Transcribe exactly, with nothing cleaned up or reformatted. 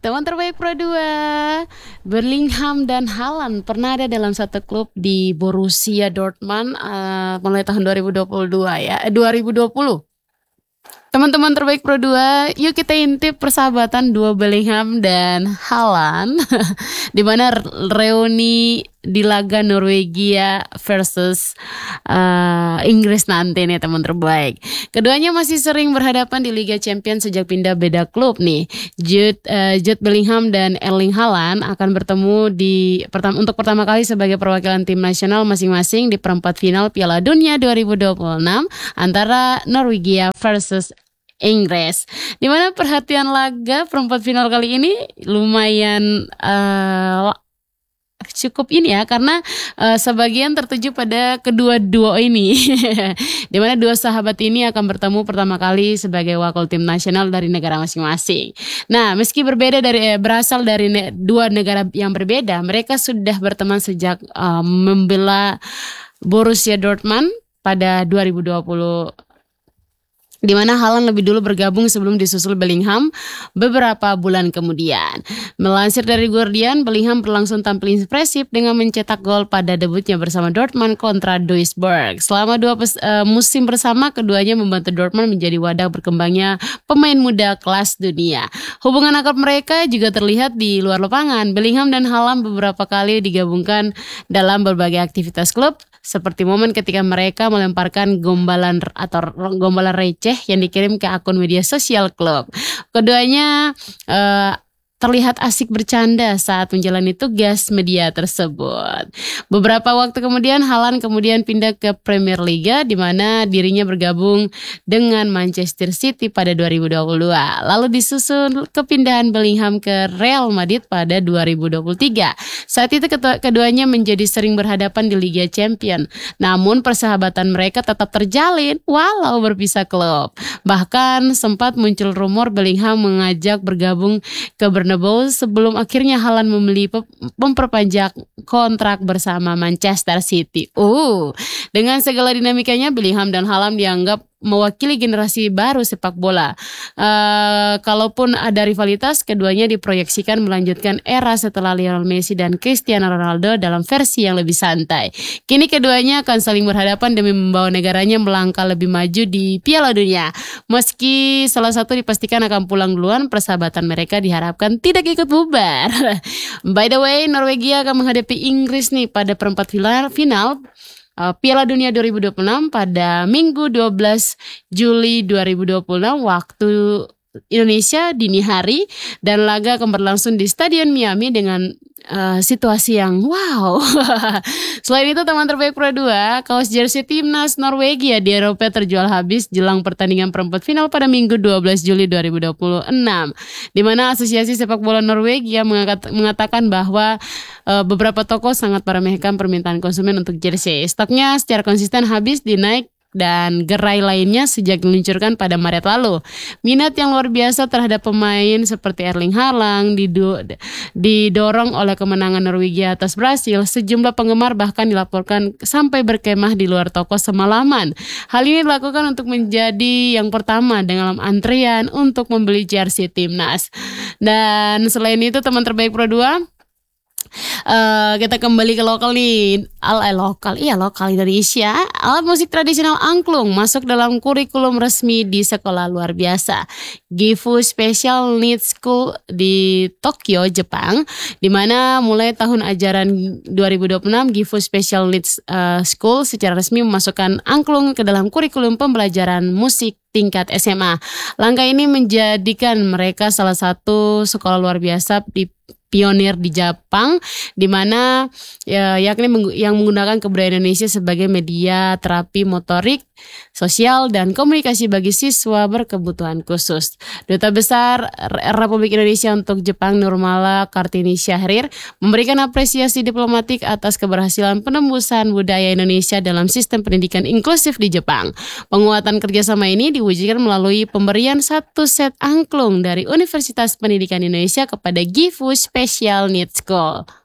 Teman terbaik Pro dua, Bellingham dan Haaland pernah ada dalam satu klub di Borussia Dortmund uh, mulai tahun dua ribu dua puluh dua ya, eh, dua ribu dua puluh. Teman-teman terbaik Pro dua, yuk kita intip persahabatan dua Bellingham dan Haaland di mana reuni di laga Norwegia versus uh, Inggris nanti nih teman terbaik. Keduanya masih sering berhadapan di Liga Champions sejak pindah beda klub nih. Jude, uh, Jude Bellingham dan Erling Haaland akan bertemu di pertama, untuk pertama kali sebagai perwakilan tim nasional masing-masing di perempat final Piala Dunia dua ribu dua puluh enam antara Norwegia versus Inggris. Dimana perhatian laga perempat final kali ini lumayan uh, cukup ini ya, karena uh, sebagian tertuju pada kedua duo ini. Dimana dua sahabat ini akan bertemu pertama kali sebagai wakil tim nasional dari negara masing-masing. Nah, meski berbeda dari eh, berasal dari ne- dua negara yang berbeda, mereka sudah berteman sejak uh, membela Borussia Dortmund pada dua ribu dua puluh, di mana Haaland lebih dulu bergabung sebelum disusul Bellingham beberapa bulan kemudian. Melansir dari Guardian, Bellingham berlangsung tampil impresif dengan mencetak gol pada debutnya bersama Dortmund kontra Duisburg. Selama dua pes, uh, musim bersama, keduanya membantu Dortmund menjadi wadah berkembangnya pemain muda kelas dunia. Hubungan akrab mereka juga terlihat di luar lapangan. Bellingham dan Haaland beberapa kali digabungkan dalam berbagai aktivitas klub, seperti momen ketika mereka melemparkan gombalan atau gombalan receh yang dikirim ke akun media sosial klub. Keduanya uh, terlihat asik bercanda saat menjalani tugas media tersebut. Beberapa waktu kemudian Haaland kemudian pindah ke Premier Liga, di mana dirinya bergabung dengan Manchester City pada dua ribu dua puluh dua. Lalu disusul kepindahan Bellingham ke Real Madrid pada dua ribu dua puluh tiga. Saat itu keduanya menjadi sering berhadapan di Liga Champions. Namun persahabatan mereka tetap terjalin walau berpisah klub. Bahkan sempat muncul rumor Bellingham mengajak bergabung ke Bernabeu sebelum akhirnya Haaland membeli memperpanjang kontrak bersama Manchester City. Uh, dengan segala dinamikanya, Bellingham dan Haaland dianggap mewakili generasi baru sepak bola. Uh, kalaupun ada rivalitas, keduanya diproyeksikan melanjutkan era setelah Lionel Messi dan Cristiano Ronaldo dalam versi yang lebih santai. Kini keduanya akan saling berhadapan demi membawa negaranya melangkah lebih maju di Piala Dunia. Meski salah satu dipastikan akan pulang duluan, persahabatan mereka diharapkan tidak ikut bubar. By the way, Norwegia akan menghadapi Inggris nih pada perempat final Uh, Piala Dunia dua ribu dua puluh enam pada Minggu dua belas Juli dua ribu dua puluh enam waktu Indonesia dini hari, dan laga akan berlangsung di Stadion Miami dengan uh, situasi yang wow. Selain itu, teman terbaik Pro dua, kaos jersey timnas Norwegia di Eropa terjual habis jelang pertandingan perempat final pada Minggu dua belas Juli dua ribu dua puluh enam, di mana Asosiasi Sepak Bola Norwegia mengatakan bahwa uh, beberapa toko sangat meremehkan permintaan konsumen untuk jersey. Stoknya secara konsisten habis di Nike dan gerai lainnya sejak diluncurkan pada Maret lalu. Minat yang luar biasa terhadap pemain seperti Erling Haaland didu- didorong oleh kemenangan Norwegia atas Brasil. Sejumlah penggemar bahkan dilaporkan sampai berkemah di luar toko semalaman. Hal ini dilakukan untuk menjadi yang pertama dalam antrian untuk membeli jersey timnas. Dan selain itu, teman terbaik Pro dua, Uh, kita kembali ke lokal nih. Al eh, lokal, iya lokal Indonesia. Alat musik tradisional angklung masuk dalam kurikulum resmi di sekolah luar biasa Gifu Special Needs School di Tokyo, Jepang, di mana mulai tahun ajaran dua ribu dua puluh enam Gifu Special Needs uh, School secara resmi memasukkan angklung ke dalam kurikulum pembelajaran musik tingkat S M A. Langkah ini menjadikan mereka salah satu sekolah luar biasa di pionir di Jepang, di mana ya, yakni menggu, yang menggunakan kebudayaan Indonesia sebagai media terapi motorik, sosial, dan komunikasi bagi siswa berkebutuhan khusus. Duta Besar Republik Indonesia untuk Jepang Nurmala Kartini Syahrir memberikan apresiasi diplomatik atas keberhasilan penembusan budaya Indonesia dalam sistem pendidikan inklusif di Jepang. Penguatan kerjasama ini diwujudkan melalui pemberian satu set angklung dari Universitas Pendidikan Indonesia kepada Gifu Special Needs School.